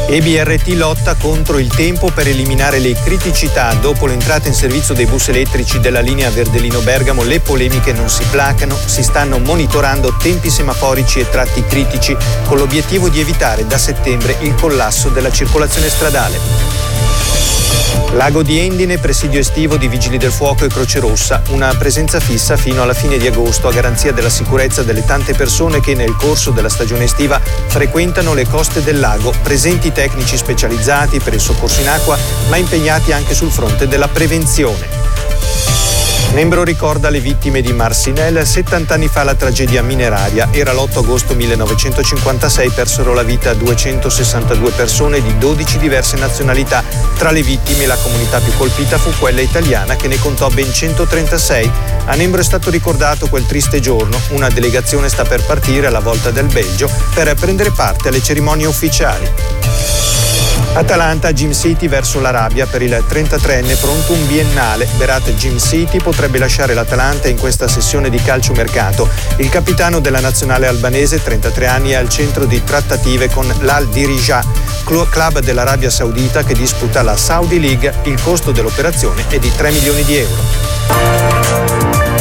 EBRT lotta contro il tempo per eliminare le criticità. Dopo l'entrata in servizio dei bus elettrici della linea Verdellino-Bergamo, le polemiche non si placano, si stanno monitorando tempi semaforici e tratti critici con l'obiettivo di evitare da settembre il collasso della circolazione stradale. Lago di Endine, presidio estivo di Vigili del Fuoco e Croce Rossa, una presenza fissa fino alla fine di agosto a garanzia della sicurezza delle tante persone che nel corso della stagione estiva frequentano le coste del lago, presenti tecnici specializzati per il soccorso in acqua, ma impegnati anche sul fronte della prevenzione. Membro ricorda le vittime di Marcinelle. 70 anni fa la tragedia mineraria. Era l'8 agosto 1956, persero la vita 262 persone di 12 diverse nazionalità. Tra le vittime la comunità più colpita fu quella italiana, che ne contò ben 136. A Nembro è stato ricordato quel triste giorno. Una delegazione sta per partire alla volta del Belgio per prendere parte alle cerimonie ufficiali. Atalanta Gym City verso l'Arabia. Per il 33enne pronto un biennale. Berat Gym City potrebbe lasciare l'Atalanta in questa sessione di calciomercato. Il capitano della nazionale albanese, 33 anni, è al centro di trattative con l'Al Dirija, club dell'Arabia Saudita che disputa la Saudi League. Il costo dell'operazione è di 3 milioni di euro.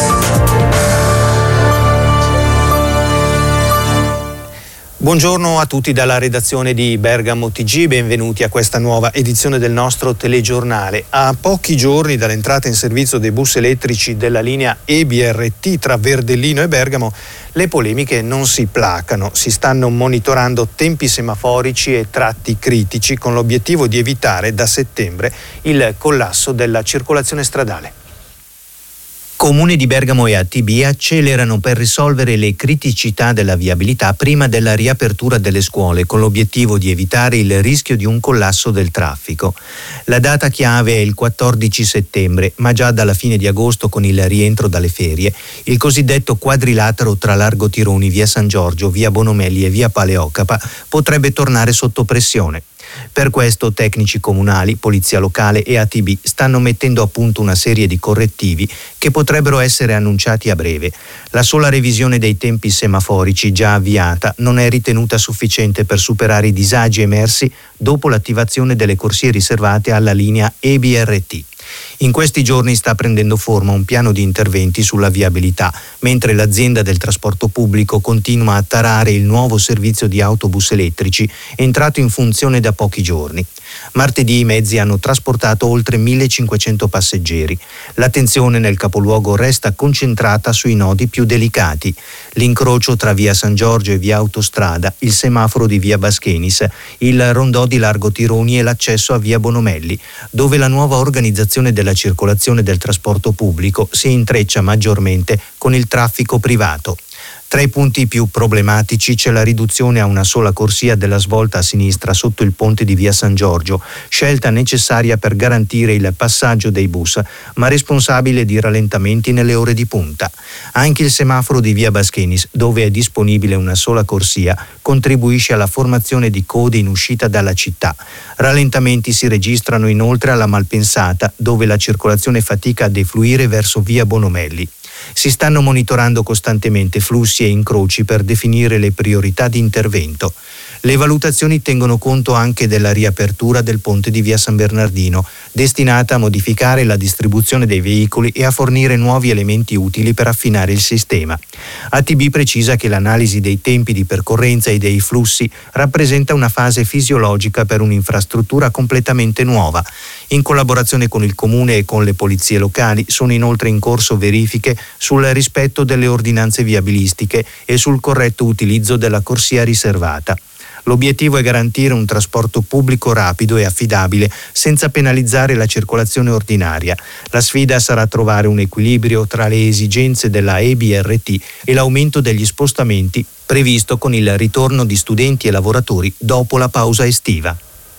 Buongiorno a tutti dalla redazione di Bergamo TG, benvenuti a questa nuova edizione del nostro telegiornale. A pochi giorni dall'entrata in servizio dei bus elettrici della linea EBRT tra Verdellino e Bergamo, le polemiche non si placano, si stanno monitorando tempi semaforici e tratti critici con l'obiettivo di evitare da settembre il collasso della circolazione stradale. Comune di Bergamo e ATB accelerano per risolvere le criticità della viabilità prima della riapertura delle scuole, con l'obiettivo di evitare il rischio di un collasso del traffico. La data chiave è il 14 settembre, ma già dalla fine di agosto, con il rientro dalle ferie, il cosiddetto quadrilatero tra Largo Tironi, via San Giorgio, via Bonomelli e via Paleocapa potrebbe tornare sotto pressione. Per questo tecnici comunali, polizia locale e ATB stanno mettendo a punto una serie di correttivi che potrebbero essere annunciati a breve. La sola revisione dei tempi semaforici già avviata non è ritenuta sufficiente per superare i disagi emersi dopo l'attivazione delle corsie riservate alla linea EBRT. In questi giorni sta prendendo forma un piano di interventi sulla viabilità, mentre l'azienda del trasporto pubblico continua a tarare il nuovo servizio di autobus elettrici entrato in funzione da pochi giorni. Martedì i mezzi hanno trasportato oltre 1.500 passeggeri. L'attenzione nel capoluogo resta concentrata sui nodi più delicati: l'incrocio tra via San Giorgio e via Autostrada, il semaforo di via Baschenis, il rondò di Largo Tironi e l'accesso a via Bonomelli, dove la nuova organizzazione della circolazione del trasporto pubblico si intreccia maggiormente con il traffico privato. Tra i punti più problematici c'è la riduzione a una sola corsia della svolta a sinistra sotto il ponte di via San Giorgio, scelta necessaria per garantire il passaggio dei bus, ma responsabile di rallentamenti nelle ore di punta. Anche il semaforo di via Baschenis, dove è disponibile una sola corsia, contribuisce alla formazione di code in uscita dalla città. Rallentamenti si registrano inoltre alla Malpensata, dove la circolazione fatica a defluire verso via Bonomelli. Si stanno monitorando costantemente flussi e incroci per definire le priorità di intervento. Le valutazioni tengono conto anche della riapertura del ponte di via San Bernardino, destinata a modificare la distribuzione dei veicoli e a fornire nuovi elementi utili per affinare il sistema. ATB precisa che l'analisi dei tempi di percorrenza e dei flussi rappresenta una fase fisiologica per un'infrastruttura completamente nuova. In collaborazione con il Comune e con le polizie locali sono inoltre in corso verifiche sul rispetto delle ordinanze viabilistiche e sul corretto utilizzo della corsia riservata. L'obiettivo è garantire un trasporto pubblico rapido e affidabile senza penalizzare la circolazione ordinaria. La sfida sarà trovare un equilibrio tra le esigenze della EBRT e l'aumento degli spostamenti previsto con il ritorno di studenti e lavoratori dopo la pausa estiva.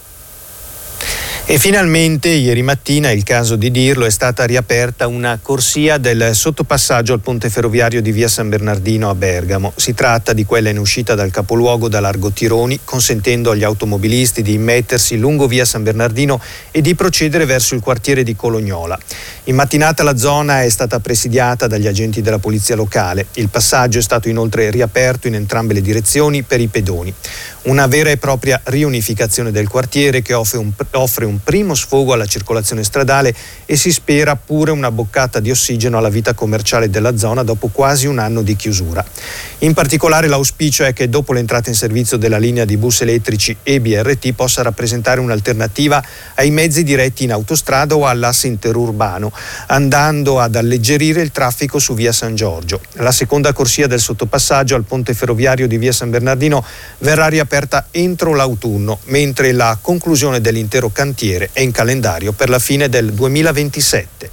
E finalmente ieri mattina, è il caso di dirlo, è stata riaperta una corsia del sottopassaggio al ponte ferroviario di via San Bernardino a Bergamo. Si tratta di quella in uscita dal capoluogo da Largo Tironi, consentendo agli automobilisti di immettersi lungo via San Bernardino e di procedere verso il quartiere di Colognola. In mattinata la zona è stata presidiata dagli agenti della polizia locale. Il passaggio è stato inoltre riaperto in entrambe le direzioni per i pedoni. Una vera e propria riunificazione del quartiere che offre un primo sfogo alla circolazione stradale e si spera pure una boccata di ossigeno alla vita commerciale della zona dopo quasi un anno di chiusura. In particolare l'auspicio è che dopo l'entrata in servizio della linea di bus elettrici EBRT possa rappresentare un'alternativa ai mezzi diretti in autostrada o all'asse interurbano, andando ad alleggerire il traffico su via San Giorgio. La seconda corsia del sottopassaggio al ponte ferroviario di via San Bernardino verrà riaperta entro l'autunno, mentre la conclusione dell'intero cantiere è in calendario per la fine del 2027.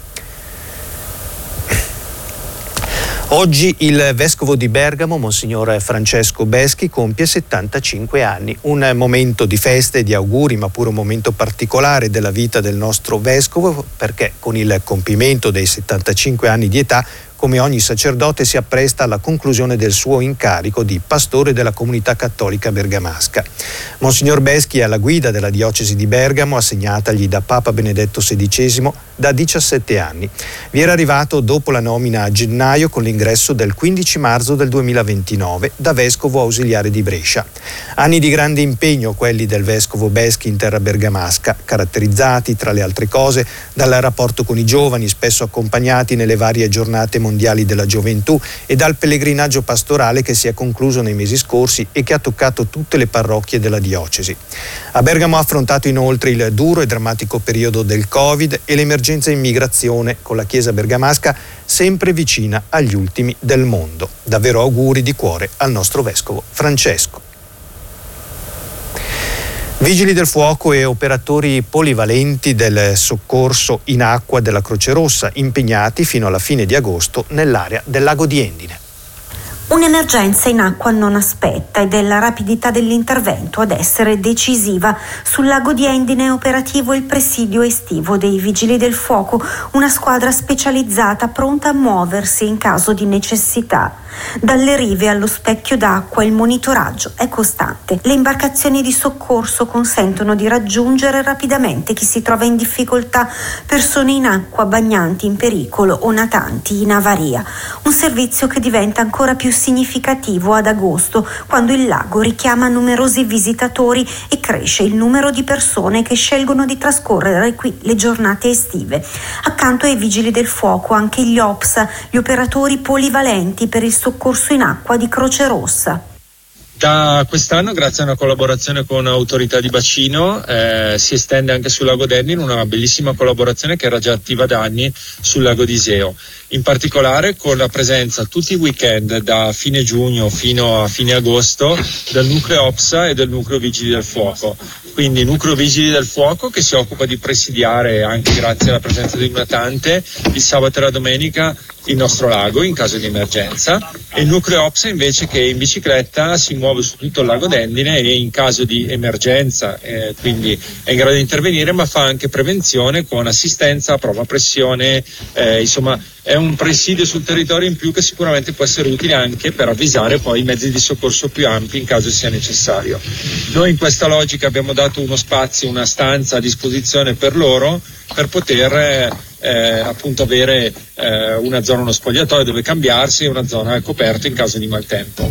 Oggi il vescovo di Bergamo, Monsignor Francesco Beschi, compie 75 anni. Un momento di feste e di auguri, ma pure un momento particolare della vita del nostro vescovo, perché con il compimento dei 75 anni di età, come ogni sacerdote, si appresta alla conclusione del suo incarico di pastore della comunità cattolica bergamasca. Monsignor Beschi è alla guida della diocesi di Bergamo, assegnatagli da Papa Benedetto XVI da 17 anni. Vi era arrivato dopo la nomina a gennaio con l'ingresso del 15 marzo del 2029 da vescovo ausiliare di Brescia. Anni di grande impegno quelli del vescovo Beschi in terra bergamasca, caratterizzati tra le altre cose dal rapporto con i giovani, spesso accompagnati nelle varie giornate mondiali della gioventù, e dal pellegrinaggio pastorale che si è concluso nei mesi scorsi e che ha toccato tutte le parrocchie della diocesi. A Bergamo ha affrontato inoltre il duro e drammatico periodo del Covid e l'emergenza immigrazione, con la Chiesa bergamasca sempre vicina agli ultimi del mondo. Davvero auguri di cuore al nostro vescovo Francesco. Vigili del fuoco e operatori polivalenti del soccorso in acqua della Croce Rossa impegnati fino alla fine di agosto nell'area del lago di Endine. Un'emergenza in acqua non aspetta ed è la rapidità dell'intervento ad essere decisiva. Sul lago di Endine è operativo il presidio estivo dei Vigili del Fuoco, una squadra specializzata pronta a muoversi in caso di necessità. Dalle rive allo specchio d'acqua il monitoraggio è costante. Le imbarcazioni di soccorso consentono di raggiungere rapidamente chi si trova in difficoltà, persone in acqua, bagnanti in pericolo o natanti in avaria. Un servizio che diventa ancora più significativo ad agosto, quando il lago richiama numerosi visitatori e cresce il numero di persone che scelgono di trascorrere qui le giornate estive. Accanto ai Vigili del Fuoco anche gli OPSA, gli operatori polivalenti per il soccorso in acqua di Croce Rossa. Da quest'anno, grazie a una collaborazione con autorità di bacino, si estende anche sul lago d'Endine una bellissima collaborazione che era già attiva da anni sul lago di Iseo, in particolare con la presenza tutti i weekend da fine giugno fino a fine agosto del nucleo OPSA e del nucleo Vigili del Fuoco. Quindi nucleo Vigili del Fuoco che si occupa di presidiare, anche grazie alla presenza di un natante, il sabato e la domenica il nostro lago in caso di emergenza, e il nucleo OPSA invece che in bicicletta si muove su tutto il lago d'Endine e in caso di emergenza quindi è in grado di intervenire, ma fa anche prevenzione con assistenza a prova pressione, insomma è un presidio sul territorio in più che sicuramente può essere utile anche per avvisare poi i mezzi di soccorso più ampi in caso sia necessario. Noi in questa logica abbiamo dato uno spazio, una stanza a disposizione per loro per poter appunto avere una zona, uno spogliatoio dove cambiarsi e una zona coperta in caso di maltempo.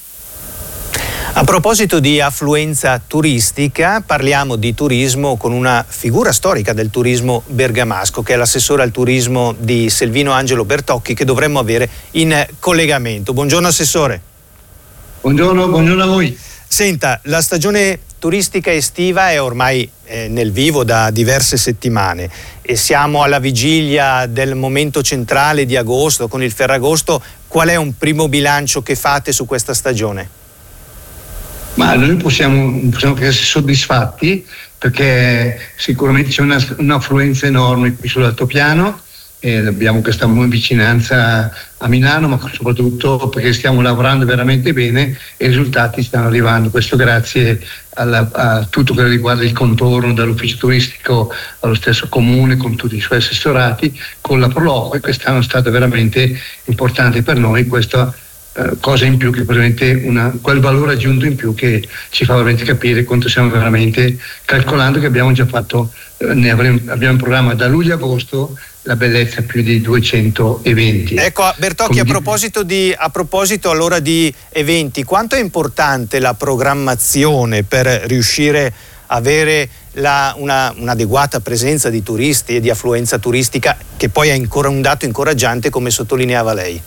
A proposito di affluenza turistica, parliamo di turismo con una figura storica del turismo bergamasco, che è l'assessore al turismo di Selvino Angelo Bertocchi, che dovremmo avere in collegamento. Buongiorno assessore. Buongiorno a voi. Senta, la stagione turistica estiva è ormai nel vivo da diverse settimane e siamo alla vigilia del momento centrale di agosto, con il Ferragosto. Qual è un primo bilancio che fate su questa stagione? Ma noi possiamo che essere soddisfatti, perché sicuramente c'è un'affluenza enorme qui sull'altopiano e abbiamo questa vicinanza a Milano, ma soprattutto perché stiamo lavorando veramente bene e i risultati stanno arrivando. Questo grazie a tutto quello che riguarda il contorno, dall'ufficio turistico allo stesso comune con tutti i suoi assessorati, con la Proloco, e quest'anno è stato veramente importante per noi questa cosa in più, che presente quel valore aggiunto in più che ci fa veramente capire quanto stiamo veramente calcolando, che abbiamo già fatto, abbiamo in programma da luglio a agosto la bellezza più di 200 eventi. Ecco, Bertocchi, a proposito allora di eventi, quanto è importante la programmazione per riuscire a avere un'adeguata presenza di turisti e di affluenza turistica, che poi è ancora un dato incoraggiante, come sottolineava lei?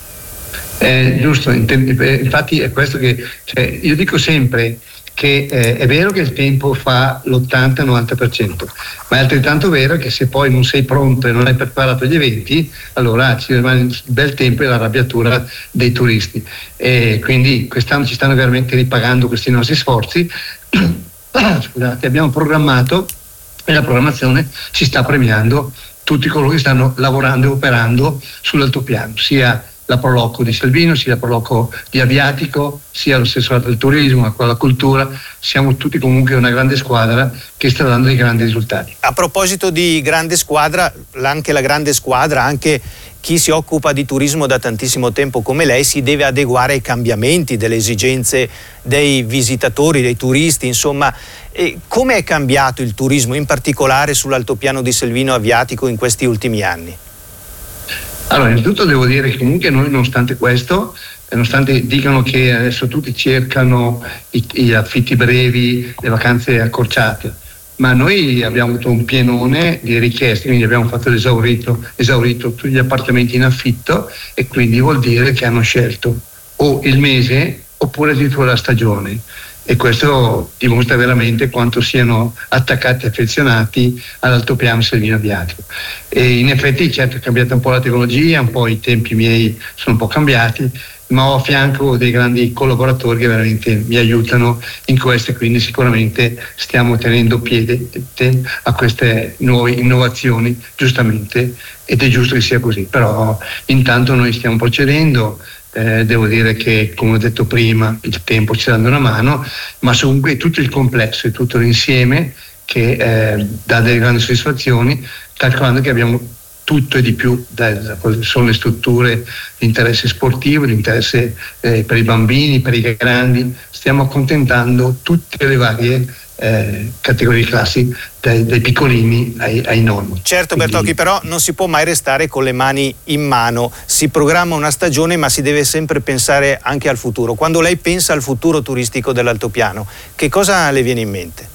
Giusto, infatti è questo che io dico sempre, che è vero che il tempo fa l'80-90%, ma è altrettanto vero che se poi non sei pronto e non hai preparato gli eventi, allora ci rimane il bel tempo e l'arrabbiatura dei turisti. E quindi quest'anno ci stanno veramente ripagando questi nostri sforzi. Scusate, abbiamo programmato e la programmazione ci sta premiando tutti coloro che stanno lavorando e operando sull'altopiano, sia la Proloco di Selvino, sia la Proloco di Aviatico, sia lo stesso del turismo, la cultura. Siamo tutti comunque una grande squadra che sta dando dei grandi risultati. A proposito di grande squadra, anche la grande squadra, anche chi si occupa di turismo da tantissimo tempo come lei, si deve adeguare ai cambiamenti delle esigenze dei visitatori, dei turisti, insomma. Come è cambiato il turismo, in particolare sull'altopiano di Selvino Aviatico, in questi ultimi anni? Allora, innanzitutto devo dire che comunque noi, nonostante questo, nonostante dicano che adesso tutti cercano gli affitti brevi, le vacanze accorciate, ma noi abbiamo avuto un pienone di richieste, quindi abbiamo fatto esaurito tutti gli appartamenti in affitto, e quindi vuol dire che hanno scelto o il mese oppure addirittura la stagione. E questo dimostra veramente quanto siano attaccati e affezionati all'altopiano Selvino Aviatico. E in effetti, certo, è cambiata un po' la tecnologia, un po' i tempi miei sono un po' cambiati, ma ho a fianco dei grandi collaboratori che veramente mi aiutano in questo, e quindi sicuramente stiamo tenendo piede a queste nuove innovazioni, giustamente, ed è giusto che sia così. Però intanto noi stiamo procedendo. Devo dire che, come ho detto prima, il tempo ci dà una mano, ma comunque è tutto il complesso, è tutto l'insieme che dà delle grandi soddisfazioni, calcolando che abbiamo tutto e di più. Sono le strutture, l'interesse sportivo, l'interesse per i bambini, per i grandi. Stiamo accontentando tutte le varie categorie di classi, dai piccolini ai nonni. Certo, Bertocchi, però non si può mai restare con le mani in mano. Si programma una stagione, ma si deve sempre pensare anche al futuro. Quando lei pensa al futuro turistico dell'altopiano, che cosa le viene in mente?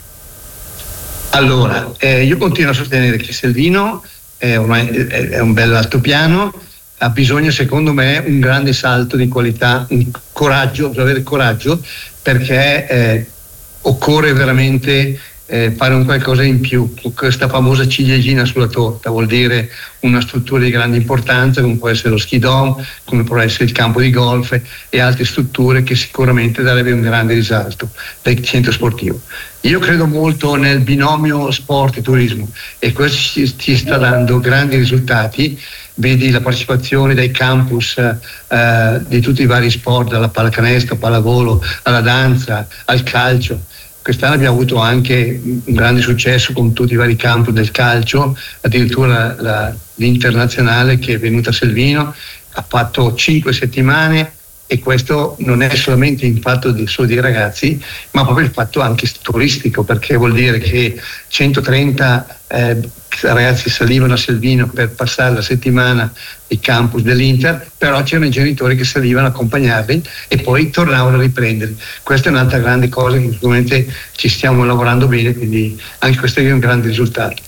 Allora, io continuo a sostenere che Selvino è un bel altopiano, ha bisogno, secondo me, un grande salto di qualità, un coraggio, bisogna avere coraggio, perché occorre veramente fare un qualcosa in più. Questa famosa ciliegina sulla torta vuol dire una struttura di grande importanza, come può essere lo ski dome, come può essere il campo di golf e altre strutture, che sicuramente darebbe un grande risalto del centro sportivo. Io credo molto nel binomio sport e turismo, e questo ci sta dando grandi risultati. Vedi la partecipazione dai campus di tutti i vari sport, dalla pallacanestro, pallavolo, alla danza, al calcio. Quest'anno abbiamo avuto anche un grande successo con tutti i vari campus del calcio, addirittura l'internazionale che è venuta a Selvino, ha fatto 5 settimane, e questo non è solamente il fatto solo dei ragazzi, ma proprio il fatto anche turistico, perché vuol dire che 130 ragazzi salivano a Selvino per passare la settimana ai campus dell'Inter, però c'erano i genitori che salivano a accompagnarli e poi tornavano a riprenderli. Questa è un'altra grande cosa che sicuramente ci stiamo lavorando bene, quindi anche questo è un grande risultato.